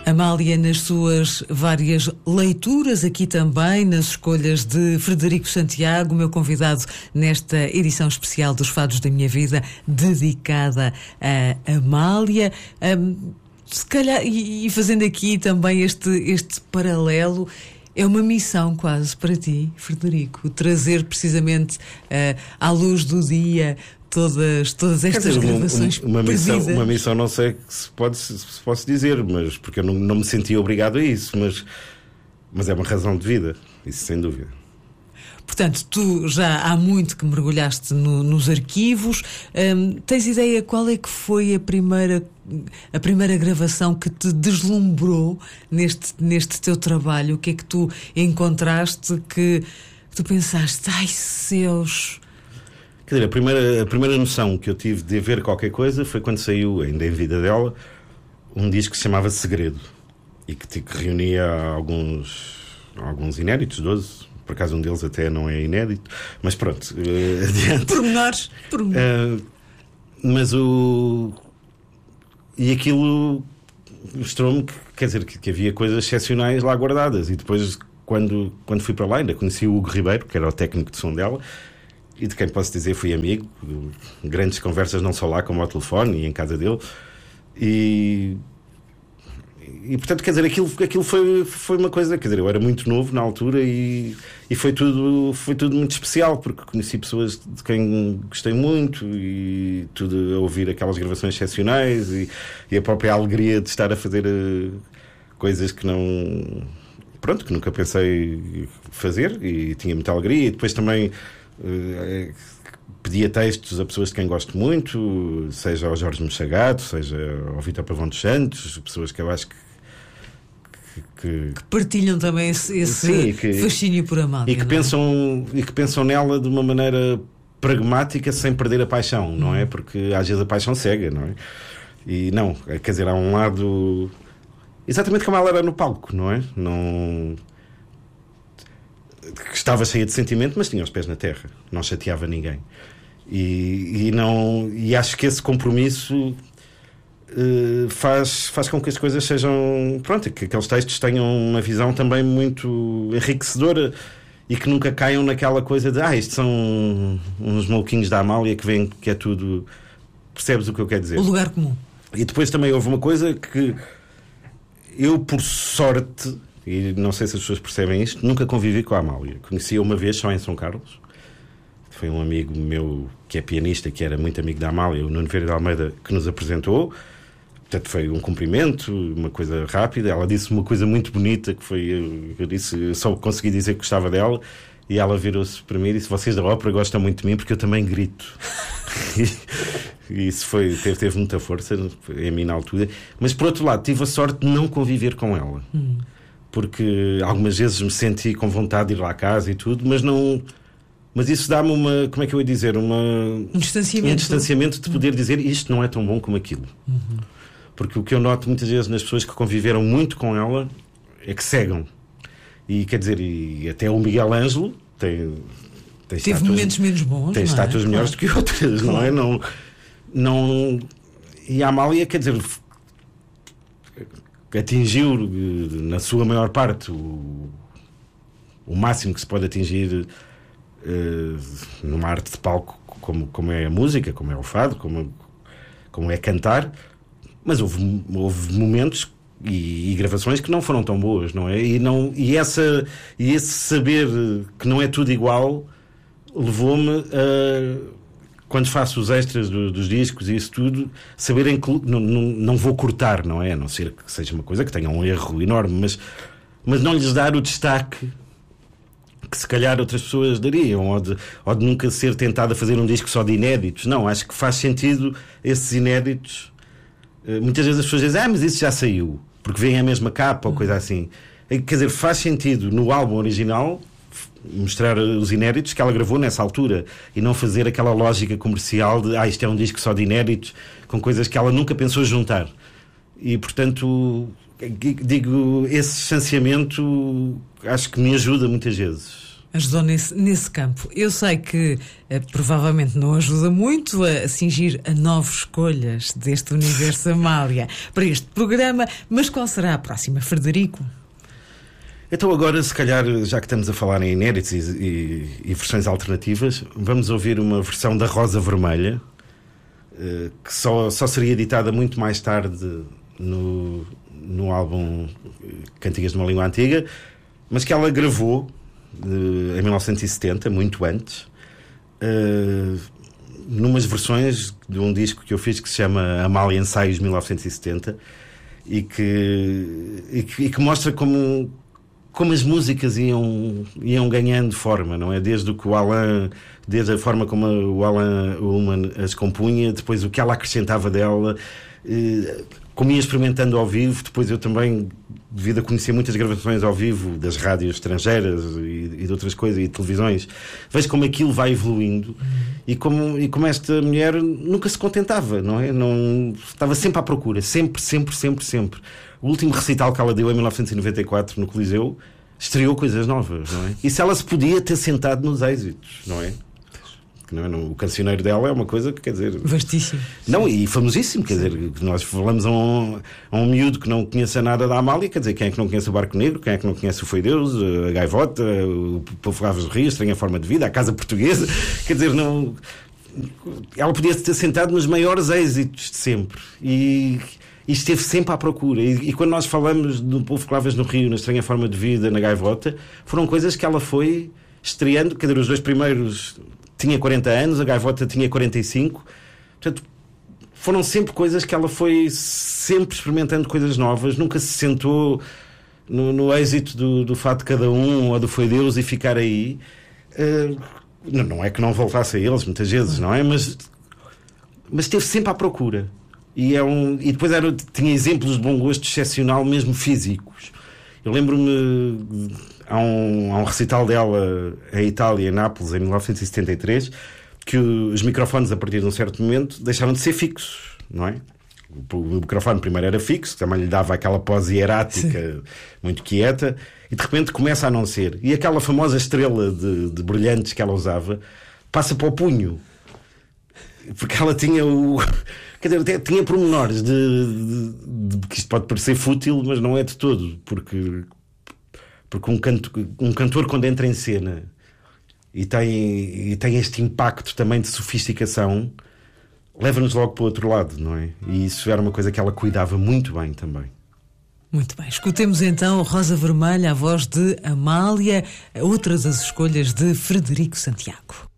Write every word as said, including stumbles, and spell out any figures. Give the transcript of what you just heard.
Amália, nas suas várias leituras, aqui também nas escolhas de Frederico Santiago, meu convidado nesta edição especial dos Fados da Minha Vida, dedicada a Amália. Um, se calhar, e, e fazendo aqui também este, este paralelo, é uma missão quase para ti, Frederico, trazer precisamente uh, à luz do dia todas, todas estas dizer, gravações uma, uma, missão, perdidas. uma missão não sei se pode se posso dizer, mas porque eu não, não me sentia obrigado a isso, mas, mas é uma razão de vida, isso sem dúvida. Portanto, tu já há muito que mergulhaste no, nos arquivos. Hum, tens ideia qual é que foi a primeira, a primeira gravação que te deslumbrou neste, neste teu trabalho? O que é que tu encontraste que, que tu pensaste, ai céus... Quer dizer, a primeira, a primeira noção que eu tive de ver qualquer coisa foi quando saiu, ainda em vida dela, um disco que se chamava Segredo e que, que reunia alguns, alguns inéditos, doze. Por acaso um deles até não é inédito, mas pronto, uh, adiante. Pormenores, pormenores. Uh, mas o... E aquilo mostrou-me que, quer dizer, que, que havia coisas excepcionais lá guardadas. E depois, quando, quando fui para lá, ainda conheci o Hugo Ribeiro, que era o técnico de som dela, e de quem posso dizer fui amigo. Grandes conversas não só lá como ao telefone e em casa dele. E... E portanto, quer dizer, aquilo, aquilo foi, foi uma coisa, quer dizer, eu era muito novo na altura e, e foi, tudo, foi tudo muito especial, porque conheci pessoas de quem gostei muito e tudo a ouvir aquelas gravações excepcionais e, e a própria alegria de estar a fazer uh, coisas que não, pronto, que nunca pensei fazer e tinha muita alegria. E depois também uh, pedia textos a pessoas de quem gosto muito, seja ao Jorge Machagado, seja ao Vítor Pavão dos Santos, pessoas que eu acho que Que, que partilham também esse, esse sim, que, fascínio por Amália, e que, pensam, e que pensam nela de uma maneira pragmática sem perder a paixão, não é? Porque às vezes a paixão cega, não é? E não, quer dizer, há um lado exatamente como ela era no palco, não é? Não... Estava cheia de sentimento, mas tinha os pés na terra, não chateava ninguém. E, e, não, e acho que esse compromisso Uh, faz, faz com que as coisas sejam, pronto, que aqueles textos tenham uma visão também muito enriquecedora e que nunca caiam naquela coisa de ah, isto são uns maluquinhos da Amália que vêm, que é tudo, percebes o que eu quero dizer? O lugar comum. E depois também houve uma coisa que eu, por sorte, e não sei se as pessoas percebem isto, nunca convivi com a Amália. Conheci-a uma vez só em São Carlos. Foi um amigo meu que é pianista, que era muito amigo da Amália, o Nuno Vieira de Almeida, que nos apresentou. Portanto, foi um cumprimento, uma coisa rápida. Ela disse uma coisa muito bonita, que foi, eu, eu disse, eu só consegui dizer que gostava dela, e ela virou-se para mim e disse: vocês da ópera gostam muito de mim porque eu também grito. E isso foi, teve, teve muita força em mim na altura. Mas por outro lado, tive a sorte de não conviver com ela, hum. porque algumas vezes me senti com vontade de ir lá à casa e tudo, mas não... Mas isso dá-me uma, como é que eu ia dizer, uma, um distanciamento, um distanciamento de poder dizer isto não é tão bom como aquilo. Uhum. Porque o que eu noto muitas vezes nas pessoas que conviveram muito com ela é que cegam. E quer dizer, e até o Miguel Ângelo tem, tem teve estátuas, momentos menos bons, tem estátuas é? melhores claro. do que outras, não é? Não, não, e a Amália, quer dizer, atingiu na sua maior parte o, o máximo que se pode atingir uh, numa arte de palco, como, como é a música, como é o fado, como, como é cantar. Mas houve, houve momentos e, e gravações que não foram tão boas, não é? E, não, e, essa, e esse saber que não é tudo igual levou-me a, quando faço os extras do, dos discos e isso tudo, saberem que não, não, não vou cortar, não é? A não ser que seja uma coisa que tenha um erro enorme, mas, mas não lhes dar o destaque que se calhar outras pessoas dariam, ou de, ou de nunca ser tentado a fazer um disco só de inéditos. Não, acho que faz sentido esses inéditos. Muitas vezes as pessoas dizem, ah, mas isso já saiu, porque vem a mesma capa ou coisa assim. Quer dizer, faz sentido no álbum original mostrar os inéditos que ela gravou nessa altura e não fazer aquela lógica comercial de, ah, isto é um disco só de inéditos, com coisas que ela nunca pensou juntar. E, portanto, digo, esse distanciamento acho que me ajuda muitas vezes. Ajudou nesse, nesse campo. Eu sei que eh, provavelmente não ajuda muito a cingir a novas escolhas deste universo Amália para este programa, mas qual será a próxima, Frederico? Então agora, se calhar, já que estamos a falar em inéditos e, e, e versões alternativas, vamos ouvir uma versão da Rosa Vermelha, eh, que só, só seria editada muito mais tarde no, no álbum Cantigas de uma Língua Antiga, mas que ela gravou em mil novecentos e setenta, muito antes, uh, numas versões de um disco que eu fiz que se chama Amália Ensaios mil novecentos e setenta e que, e que, e que mostra como, como as músicas iam, iam ganhando forma, não é? Desde o que o Alain, desde a forma como o Alain Ullman as compunha, depois o que ela acrescentava dela, uh, como ia experimentando ao vivo. Depois eu também, devido a conhecer muitas gravações ao vivo das rádios estrangeiras e, e de outras coisas, e televisões, vejo como aquilo vai evoluindo. Uhum. e, como, e como esta mulher nunca se contentava, não é? Não, estava sempre à procura, sempre, sempre, sempre, sempre. O último recital que ela deu em mil novecentos e noventa e quatro no Coliseu estreou coisas novas, não é? E se ela se podia ter sentado nos êxitos, não é? Não é? O cancioneiro dela é uma coisa que, quer dizer, vastíssimo. Não, e famosíssimo, quer dizer, nós falamos a um, a um miúdo que não conheça nada da Amália, quer dizer, quem é que não conhece o Barco Negro, quem é que não conhece o Foi Deus, a Gaivota, o Povo Ravas do Rio, a Estranha Forma de Vida, a Casa Portuguesa, quer dizer, não, ela podia ter sentado nos maiores êxitos de sempre e, e esteve sempre à procura. E, e quando nós falamos do Povo Clavas no Rio, na Estranha Forma de Vida, na Gaivota, foram coisas que ela foi estreando, quer dizer, os dois primeiros tinha quarenta anos, a Gaivota tinha quarenta e cinco. Portanto, foram sempre coisas que ela foi sempre experimentando coisas novas, nunca se sentou no, no êxito do, do Fado de Cada Um ou do Foi Deus e ficar aí. Uh, não, não é que não voltasse a eles muitas vezes, não é? Mas, mas esteve sempre à procura. E, é um, e depois era, tinha exemplos de bom gosto excepcional, mesmo físicos. Eu lembro-me, há um, há um recital dela em Itália, em Nápoles, em mil novecentos e setenta e três, que os microfones, a partir de um certo momento, deixaram de ser fixos, não é? O, o microfone primeiro era fixo, também lhe dava aquela pose hierática, sim, muito quieta, e de repente começa a não ser. E aquela famosa estrela de, de brilhantes que ela usava passa para o punho, porque ela tinha o... Quer dizer, tinha pormenores de, de, de, de que isto pode parecer fútil, mas não é de todo, porque, porque um, canto, um cantor, quando entra em cena e tem, e tem este impacto também de sofisticação, leva-nos logo para o outro lado, não é? E isso era uma coisa que ela cuidava muito bem também. Muito bem, escutemos então Rosa Vermelha, a voz de Amália, outra das escolhas de Frederico Santiago.